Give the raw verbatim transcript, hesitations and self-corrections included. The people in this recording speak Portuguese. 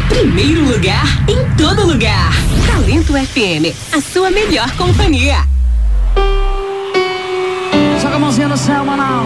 Primeiro lugar em todo lugar. Talento F M, a sua melhor companhia. Joga a mãozinha no céu, Manaus.